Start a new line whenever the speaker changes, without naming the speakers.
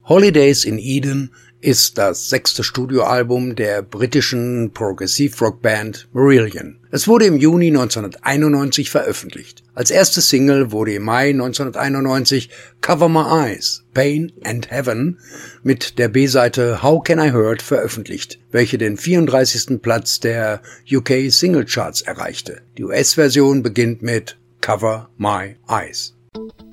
Holidays in Eden ist das 6. Studioalbum der britischen Progressive-Rock-Band Marillion. Es wurde im Juni 1991 veröffentlicht. Als erste Single wurde im Mai 1991 Cover My Eyes, Pain and Heaven mit der B-Seite How Can I Hurt veröffentlicht, welche den 34. Platz der UK Single Charts erreichte. Die US-Version beginnt mit Cover My Eyes.